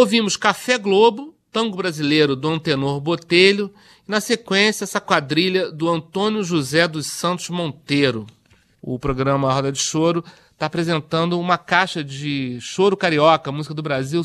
Ouvimos Café Globo, tango brasileiro do Antenor Botelho, e na sequência essa quadrilha do Antônio José dos Santos Monteiro. O programa Roda de Choro está apresentando uma caixa de choro carioca, música do Brasil,